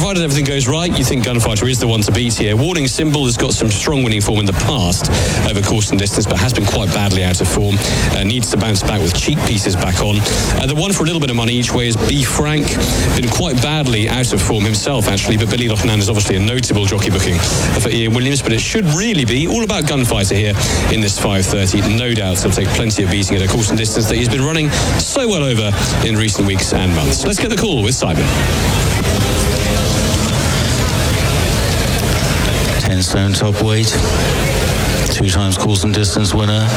provided everything goes right, you think Gunfighter is the one to beat here. Warning Symbol has got some strong winning form in the past over course and distance, but has been quite badly out of form. Needs to bounce back with cheap pieces back on. The one for a little bit of money each way is B. Frank. Been quite badly out of form himself, actually, but Billy Lochnan is obviously a notable jockey booking for Ian Williams, but it should really be all about Gunfighter here in this 5:30. No doubt he'll take plenty of beating at a course and distance that he's been running so well over in recent weeks and months. Let's get the call with Simon. 10 stone top weight, 2 times course and distance winner.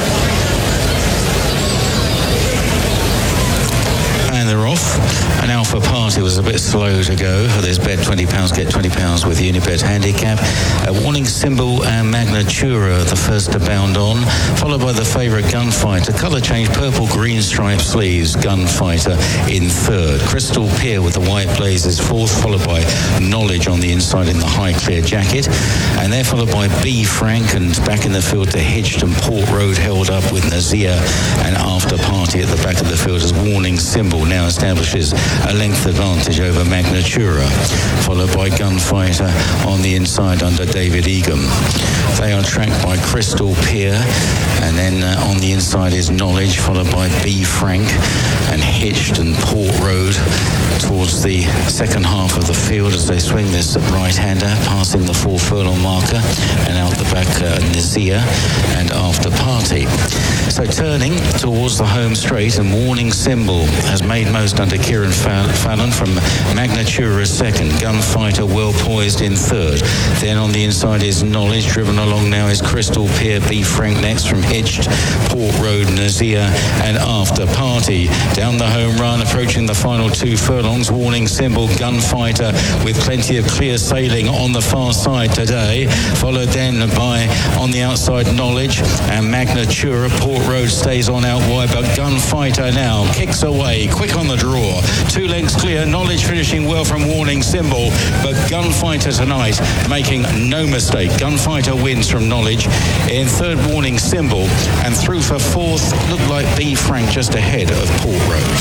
And they're off. An Alpha Party was a bit slow to go. There's bet £20, get £20 with Unibet Handicap. Warning Symbol and Magnatura, the first to bound on, followed by the favourite Gunfighter. Colour change, purple, green striped sleeves, Gunfighter in third. Crystal Pier with the white blazers fourth, followed by Knowledge on the inside in the high clear jacket. And they're followed by B. Frank, and back in the field to Hitched and Port Road, held up with Nazir and After Party at the back of the field as Warning Symbol now establishes a length advantage over Magnatura, followed by Gunfighter on the inside under David Egan. They are tracked by Crystal Pier, and then on the inside is Knowledge, followed by B. Frank and Hitched and Port Road towards the second half of the field as they swing this right-hander, passing the 4 furlong marker, and out the back Nazir and After Party. So turning towards the home straight, and Warning Symbol has made most under Kieran Fallon from Magnatura second. Gunfighter well poised in third. Then on the inside is Knowledge. Driven along now is Crystal Pier. B. Frank next from Hitched, Port Road, Nazir and After Party. Down the home run, approaching the final 2 furlongs. Warning Symbol, Gunfighter with plenty of clear sailing on the far side today. Followed then by on the outside Knowledge and Magnatura. Port Road stays on out wide, but Gunfighter now kicks away, quick on the draw. 2 lengths clear. Knowledge finishing well from Warning Symbol, but Gunfighter tonight making no mistake. Gunfighter wins from Knowledge. In third, Warning Symbol, and through for fourth looked like B. Frank just ahead of Port Road.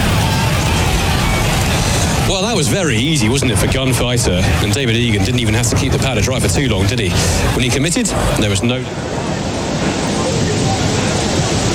Well, that was very easy, wasn't it, for Gunfighter? And David Egan didn't even have to keep the powder dry for too long, did he? When he committed, there was no...